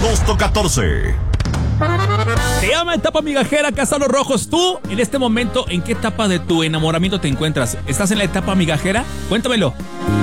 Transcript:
agosto 14. Se llama etapa migajera, Casa Los Rojos. Tú, en este momento, ¿en qué etapa de tu enamoramiento te encuentras? ¿Estás en la etapa migajera? Cuéntamelo.